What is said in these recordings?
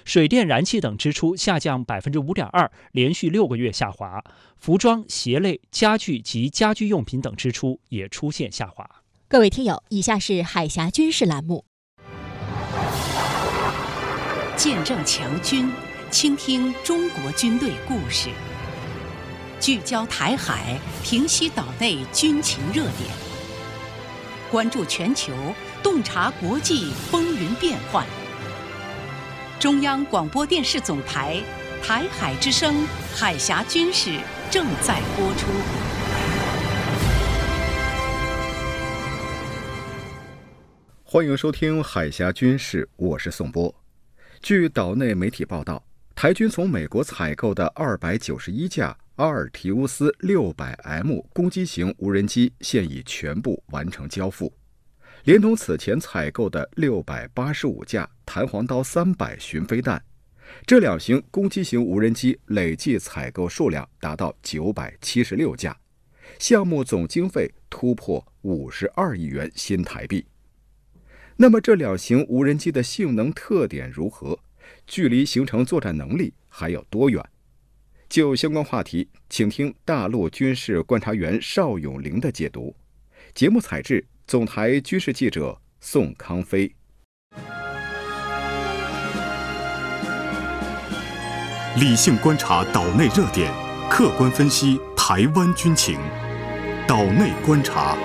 水电、燃气等支出下降5.2%，连续6个月下滑。服装、鞋类、家具及家居用品等支出也出现下滑。 各位听友，以下是海峡军事栏目。 见证强军，倾听中国军队故事，聚焦台海，平息岛内军情热点，关注全球，洞察国际风云变幻。中央广播电视总台台海之声海峡军事正在播出。 欢迎收听海峡军事，我是宋波。据岛内媒体报道，台军从美国采购的291架阿尔提乌斯 600M 攻击型无人机现已全部完成交付，连同此前采购的685架弹簧刀300巡飞弹，这两型攻击型无人机累计采购数量达到976架，项目总经费突破52亿元新台币。那么这两型无人机的性能特点如何？距离形成作战能力还有多远？就相关话题，请听大陆军事观察员邵永龄的解读。节目采制总台军事记者宋康飞。 理性观察岛内热点，客观分析台湾军情。岛内观察。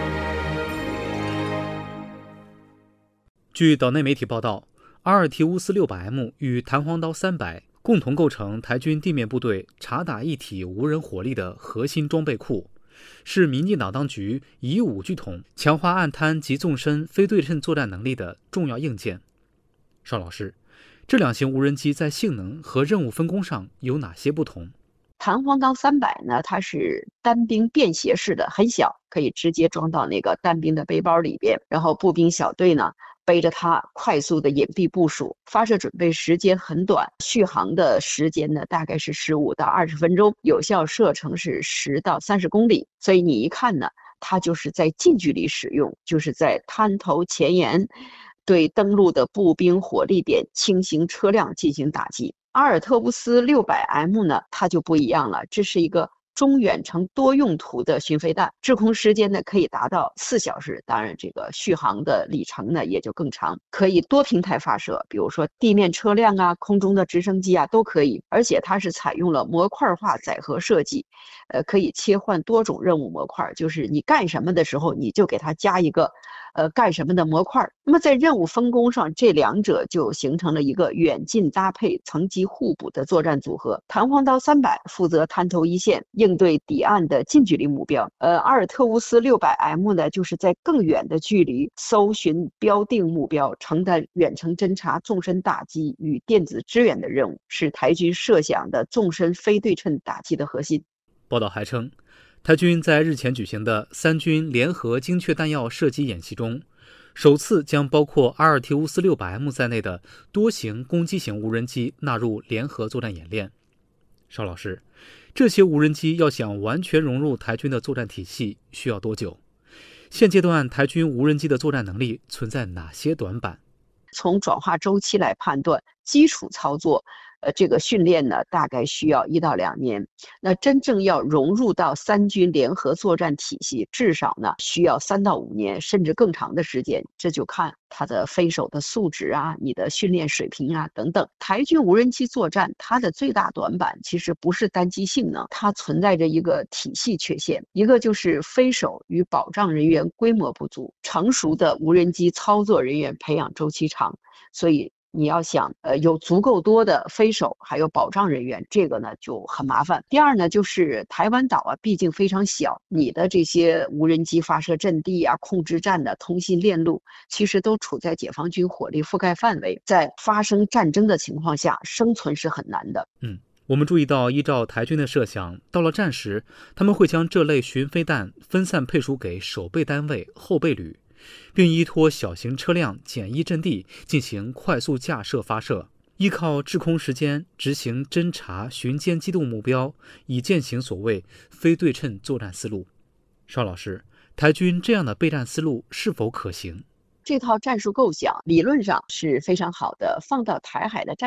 据岛内媒体报道，阿尔提乌斯 600M 与弹簧刀300共同构成台军地面部队察打一体无人火力的核心装备库，是民进党当局以武拒统，强化岸滩及纵深非对称作战能力的重要硬件。邵老师，这两型无人机在性能和任务分工上有哪些不同？ 弹簧刀300呢，它是单兵便携式的，很小，可以直接装到那个单兵的背包里边，然后步兵小队呢背着它快速的隐蔽部署，发射准备时间很短，续航的时间呢大概是15到20分钟，有效射程是10到30公里。所以你一看呢，它就是在近距离使用，就是在滩头前沿对登陆的步兵火力点、轻型车辆进行打击。阿尔特乌斯 600M 呢，它就不一样了，这是一个中远程多用途的巡飞弹，制空时间呢可以达到4小时，当然这个续航的里程呢也就更长，可以多平台发射，比如说地面车辆啊、空中的直升机啊都可以，而且它是采用了模块化载荷设计，可以切换多种任务模块，就是你干什么的时候你就给它加一个干什么的模块。那么在任务分工上，这两者就形成了一个远近搭配、层级互补的作战组合。弹簧刀300负责滩头一线，应对抵岸的近距离目标。阿尔特乌斯 600M 呢，就是在更远的距离搜寻、标定目标，承担远程侦察、纵深打击与电子支援的任务，是台军设想的纵深非对称打击的核心。 报道还称，台军在日前举行的3军联合精确弹药射击演习中，首次将包括阿尔提乌斯 600M 在内的多型攻击型无人机纳入联合作战演练。邵老师，这些无人机要想完全融入台军的作战体系，需要多久？现阶段台军无人机的作战能力存在哪些短板？ 从转化周期来判断，基础操作这个训练呢，大概需要1到2年。那真正要融入到3军联合作战体系，至少呢需要3到5年，甚至更长的时间。这就看它的飞手的素质啊，你的训练水平啊等等。台军无人机作战，它的最大短板其实不是单机性能，它存在着一个体系缺陷，一个就是飞手与保障人员规模不足，成熟的无人机操作人员培养周期长，所以你要想有足够多的飞手还有保障人员，这个呢就很麻烦。第二呢，就是台湾岛啊毕竟非常小，你的这些无人机发射阵地啊、控制站的通信链路其实都处在解放军火力覆盖范围，在发生战争的情况下生存是很难的。 我们注意到，依照台军的设想，到了战时他们会将这类巡飞弹分散配属给守备单位、后备旅，并依托小型车辆简易阵地进行快速架设发射，依靠制空时间执行侦察、巡歼机动目标，以践行所谓非对称作战思路。邵老师，台军这样的备战思路是否可行？ 这套战术构想理论上是非常好的，放到台海的战